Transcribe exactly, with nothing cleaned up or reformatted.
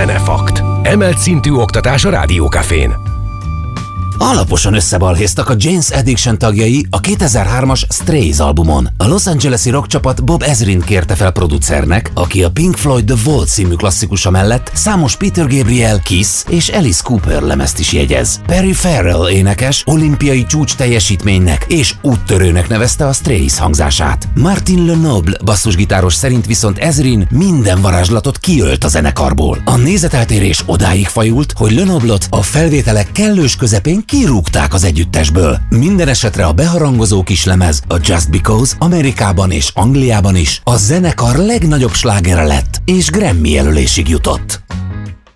Zenefakt. Emelt szintű oktatás a Rádiókafén. Alaposan összebalhéztak a Jane's Addiction tagjai a kétezer-hármas Strays albumon. A Los Angeles-i rockcsapat Bob Ezrin kérte fel producernek, aki a Pink Floyd The Vault című klasszikusa mellett számos Peter Gabriel, Kiss és Alice Cooper lemezt is jegyez. Perry Farrell énekes olimpiai csúcs teljesítménynek és úttörőnek nevezte a Strays hangzását. Martin Lenoble basszusgitáros szerint viszont Ezrin minden varázslatot kiölt a zenekarból. A nézeteltérés odáig fajult, hogy Lenoble-ot a felvételek kellős közepén kirúgták az együttesből. Minden esetre a beharangozó kislemez, a Just Because Amerikában és Angliában is a zenekar legnagyobb slágere lett, és Grammy jelölésig jutott.